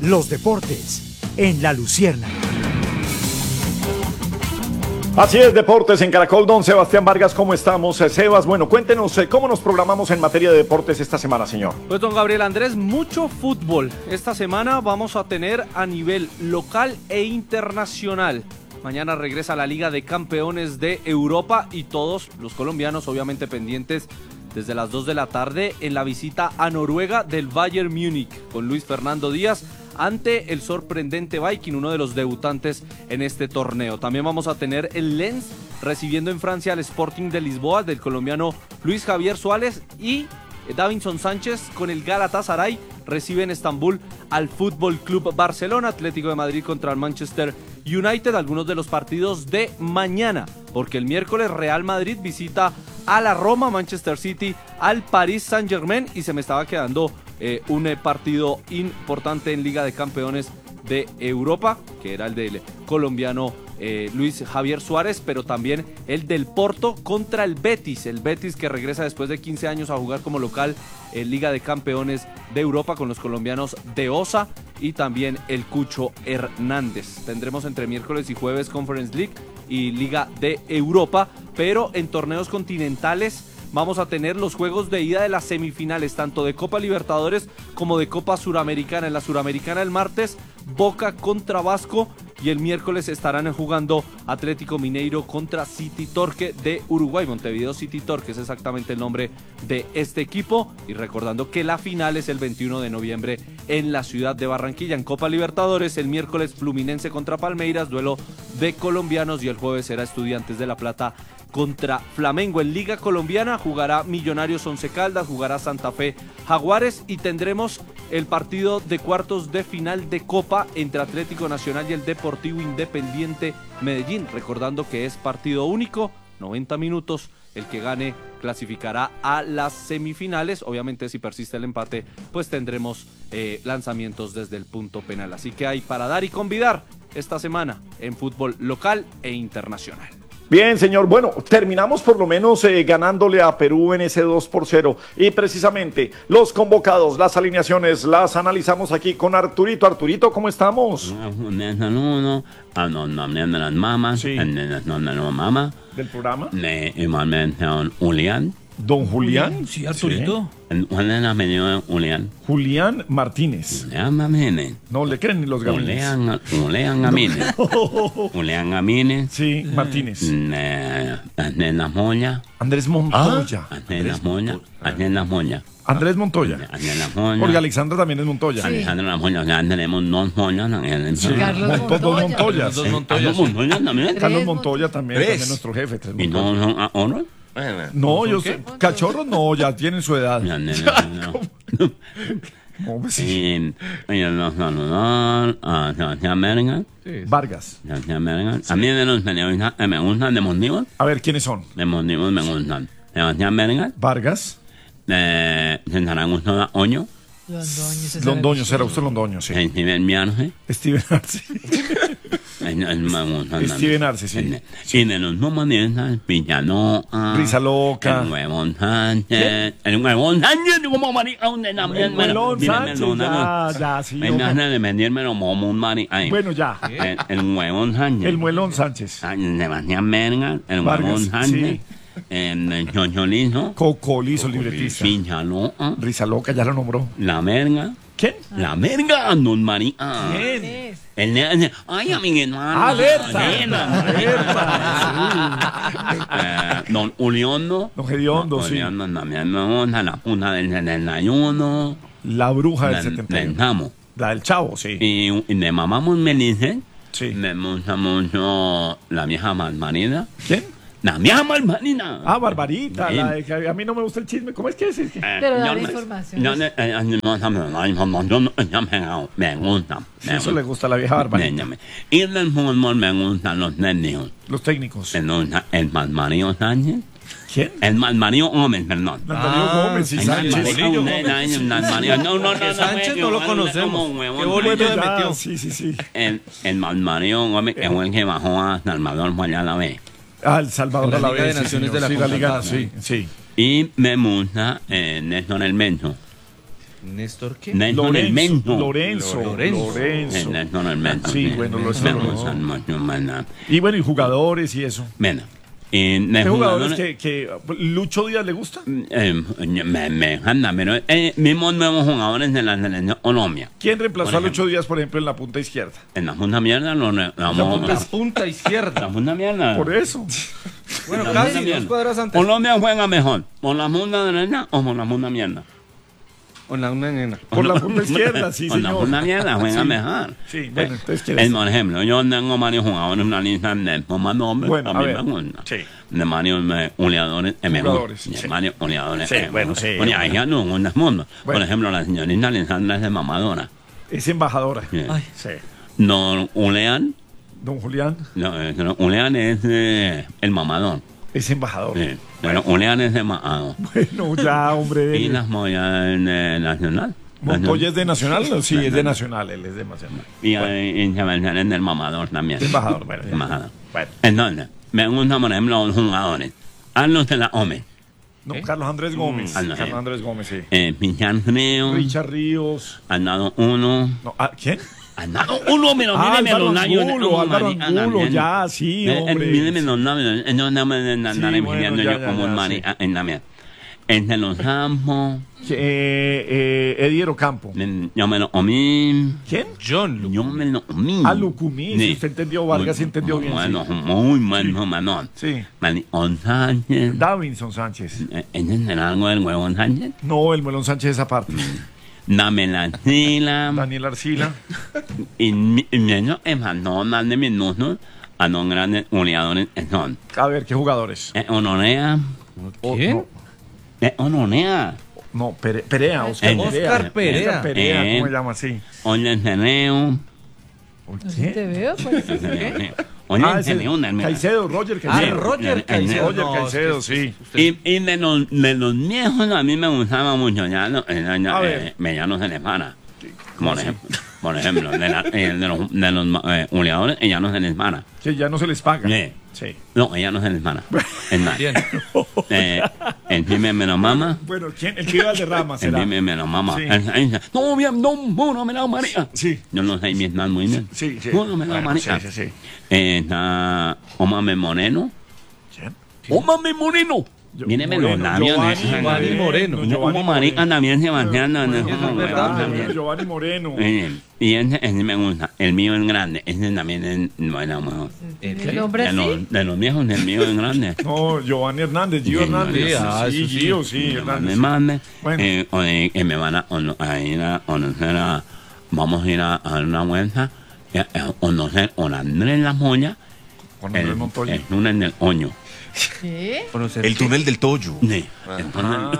los deportes en La Luciérnaga. Así es, deportes en Caracol. Don Sebastián Vargas, ¿cómo estamos? Sebas, bueno, cuéntenos cómo nos programamos en materia de deportes esta semana, señor. Pues don Gabriel Andrés, mucho fútbol. Esta semana vamos a tener a nivel local e internacional. Mañana regresa la Liga de Campeones de Europa y todos los colombianos obviamente pendientes desde las 2 de la tarde en la visita a Noruega del Bayern Múnich con Luis Fernando Díaz ante el sorprendente Viking, uno de los debutantes en este torneo. También vamos a tener el Lens recibiendo en Francia al Sporting de Lisboa del colombiano Luis Javier Suárez, y Davinson Sánchez con el Galatasaray recibe en Estambul al Fútbol Club Barcelona, Atlético de Madrid contra el Manchester United, algunos de los partidos de mañana, porque el miércoles Real Madrid visita a la Roma, Manchester City al Paris Saint-Germain, y se me estaba quedando un partido importante en Liga de Campeones de Europa, que era el del colombiano Luis Javier Suárez, pero también el del Porto contra el Betis que regresa después de 15 años a jugar como local en Liga de Campeones de Europa con los colombianos de Osa y también el Cucho Hernández. Tendremos entre miércoles y jueves Conference League y Liga de Europa, pero en torneos continentales vamos a tener los juegos de ida de las semifinales, tanto de Copa Libertadores como de Copa Suramericana. En la Suramericana el martes, Boca contra Vasco, y el miércoles estarán jugando Atlético Mineiro contra City Torque de Uruguay. Montevideo City Torque es exactamente el nombre de este equipo, y recordando que la final es el 21 de noviembre en la ciudad de Barranquilla. En Copa Libertadores el miércoles Fluminense contra Palmeiras, duelo de colombianos, y el jueves será Estudiantes de La Plata contra Flamengo. En Liga Colombiana jugará Millonarios Once Caldas, jugará Santa Fe Jaguares, y tendremos el partido de cuartos de final de Copa entre Atlético Nacional y el Deportivo Independiente Medellín. Recordando que es partido único, 90 minutos, el que gane clasificará a las semifinales. Obviamente si persiste el empate, pues tendremos lanzamientos desde el punto penal. Así que hay para dar y convidar esta semana en fútbol local e internacional. Bien, señor. Bueno, terminamos por lo menos ganándole a Perú en ese 2-0. Y precisamente los convocados, las alineaciones, las analizamos aquí con Arturito. Arturito, ¿cómo estamos? Sí. ¿Del programa? Julián. ¿Don Julián? Sí, Arturito. Julián. Julián Martínez. No le creen ni los gabriles. Julián Amínez. Julián Amínez. Sí, Martínez. Andrés Montoya. Andrés Montoya. Porque Alexandra también es Montoya. Sí. Tenemos dos Montoyas. Sí. Dos Montoyas. Carlos Montoya también es nuestro jefe. ¿Y no son honor? No, yo sé. Cachorros no, ya tienen su edad. Vargas. A mí me gustan de Mondivos. A ver, ¿quiénes son? De Mondivos me gustan Sebastián Vergas. Vargas. Santana Oño. Londoño, será usted Londoño, sí. Steven Arce. Steven Arce. Steven Arce, sí. Y de los numanistas, Villaloca. Risa Loca. El Nuevo Sánchez. El Nuevo Sánchez, como marica, donde también. El Nuevo Sánchez, ya, sí. Me gana de vendírmelo como un marica. Bueno, ya. El Nuevo Sánchez. El Muelón Sánchez. Sebastián Vergas. El Nuevo Sánchez. Cholizo. Cocolizo, libretista. Villaloca. Risa Loca, ya lo nombró. La Verga. ¿Quién? La Verga, don María. ¿Quién? Ay, amiguito. Alerta. Don Uliondo. Don Gediondo, sí. Uliondo también me gusta. La punta del 71. La bruja del 71. La del Chavo, sí. Y de Mamamos Melice. Sí. Me gusta mucho la vieja Malmarina. ¿Quién? La vieja Malmarina. Ah, Barbarita. La de que a mí no me gusta el chisme. ¿Cmo es que es? Pero da la información. Me gusta. Eso le gusta a la vieja Barbarita. Y del fútbol me gustan los técnicos. Los técnicos. El Malmario Sánchez. ¿Quién? El Malmario Gómez, perdón. Malmario Gómez, sí, Sánchez. No, Sánchez no lo conocemos. Qué bonito le metió. Sí. El Malmario Gómez, que fue el que bajó a Salvador fue allá a la vez. El Salvador a la Liga vez. de Naciones de la Liga, CONCACAF. sí. Y me gusta Néstor El Menso. ¿Néstor qué? Néstor el Mento. Lorenzo. Néstor el Mento. Sí, bueno, Lorenzo. Y bueno, y jugadores y eso. Bueno. ¿Qué jugadores que Lucho Díaz le gusta? Me encanta, pero mismos nuevos jugadores de la selección Colombia. ¿Quién reemplazó a Lucho Díaz, por ejemplo, en la punta izquierda? En la punta mierda La punta izquierda. La punta mierda. Por eso. Bueno, La casi punta 2 mierda. cuadras antes. Colombia juega mejor, ¿por la punta derecha o por la punta mierda? Con la una nena. Por la punta izquierda, sí, Por la señor. punta mierda juega Sí. mejor. Sí, bueno, entonces, ¿qué es? Por ejemplo, yo tengo varios jugadores en una lista de más nombres. Bueno, a a mí ver. me gusta. Sí. De varios goleadores es mejor. Jugadores, De sí. varios goleadores Sí, es bueno, mejor. sí, Bueno, ahí ya no, en el mundo. Por Bueno. ejemplo, la señorita Alessandra es de mamadora. Es embajadora. Sí. Sí. No, Ulean, Don Julián no, Ulean es el mamador. es embajador. Sí. Pero Ulean es de mamador. Bueno, ya, hombre. Y las Moyas Nacional. ¿Montoya es de Nacional? Sí, es de Nacional, él es de Nacional. Y Sebastián es del mamador también. De embajador, bueno. ya. Embajador. Bueno. Entonces, me gustan, por ejemplo, los jugadores. Carlos de la Ome. No, Carlos Andrés Gómez. Ah, no, Carlos Andrés Gómez, sí. Pichán Río. Richard Ríos. Han dado uno. No, ¿quién? Han dado uno, pero míreme Álvaro los labios. Angulo, Álvaro Angulo, ya, sí, hombre. Míreme los labios. No andamos andar Sí, envidiando bueno, yo ya, como un sí. mari en la mía. Entre los campos. Eddie Ocampo. Yo me lo comí. ¿Quién? John Lu. Yo me lo comí. Lucumí, si usted entendió, Vargas sí entendió bien, Bueno, sí. muy bueno, Manón. Sí. Marión Sánchez. Davinson Sánchez. ¿Entienden algo del huevón Sánchez? No, el Melón Sánchez esa parte. Dame la sila. Daniel Arcila. Y menos es no más de minutos a los grandes goleadores son. A ver, ¿qué jugadores? Honorea. ¿Quién? Honorea. No, Perea, Oscar Oscar Perea. Oscar Perea, ¿cómo se llama así? Oye, Ceneo. Así te veo, pues. Oye, ese Ceneo. Caicedo, Roger Caicedo. Roger Caicedo. Roger No, Caicedo, es que sí. Y de los viejos a mí me gustaba mucho. Ya no, A ver. ya no se les para. Por ejemplo, de los goleadores, ella no se les para. Que ya no se les paga. Sí. Sí. No, ella no se les para. Es más. Bien. El primer me lo mama. Bueno, ¿quién? El que iba al derrama El será. primer me lo mama. Sí. Él dice, no, bien, no me la María. Sí. Yo no sé Vietnam muy bien. Sí, sí. No me la Bueno, María. sí, sí, sí. Está Omame Moreno. ¿Quién? Omame Moreno. Míreme los labios. Giovanni Moreno. Como marica también Sebastián. es verdad. Giovanni Moreno. Y ese me gusta. El mío es grande. Ese también es bueno. ¿El nombre De así? los viejos, el mío es grande. No, Giovanni Hernández, Gio Hernández. Sí, Sí, Gio, sí, Hernández. Me mande. Bueno. Me van a ir a conocer vamos a ir a dar una vuelta a conocer a Andrés La Moya. Con Andrés Montoya. El túnel del Oño. ¿Qué? Conocer El túnel del Toyo. Sí. El túnel